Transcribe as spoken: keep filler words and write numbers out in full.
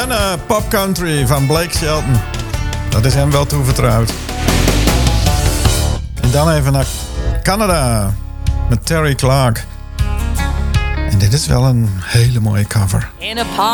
Een uh, pop country van Blake Shelton. Dat is hem wel toevertrouwd. En dan even naar Canada. Met Terry Clark. En dit is wel een hele mooie cover. In a